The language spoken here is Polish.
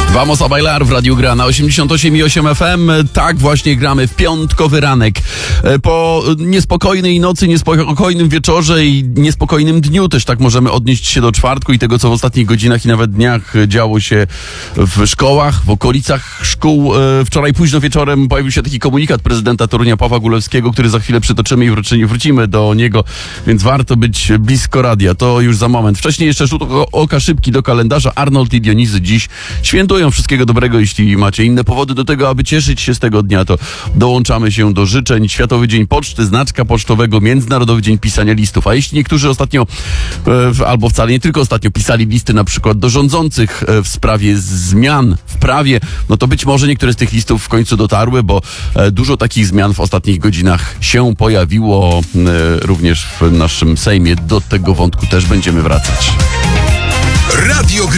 Vamos a bailar w Radiu Gra na 88,8 FM. Tak właśnie gramy w piątkowy ranek. Po niespokojnej nocy, niespokojnym wieczorze i niespokojnym dniu też tak możemy odnieść się do czwartku i tego, co w ostatnich godzinach i nawet dniach działo się w szkołach, w okolicach szkół. Wczoraj późno wieczorem pojawił się taki komunikat prezydenta Torunia Pawła Gulewskiego, który za chwilę przytoczymy i wrócimy do niego, więc warto być blisko radia. To już za moment. Wcześniej jeszcze rzut oka szybki do kalendarza. Arnold i Dionizy dziś świętują. Wszystkiego dobrego, jeśli macie inne powody do tego, aby cieszyć się z tego dnia, to dołączamy się do życzeń. Światowy Dzień Poczty, znaczka pocztowego, Międzynarodowy Dzień Pisania Listów. A jeśli niektórzy ostatnio, albo wcale nie tylko ostatnio, pisali listy na przykład do rządzących w sprawie zmian w prawie, no to być może niektóre z tych listów w końcu dotarły, bo dużo takich zmian w ostatnich godzinach się pojawiło również w naszym Sejmie. Do tego wątku też będziemy wracać. Radio Gra.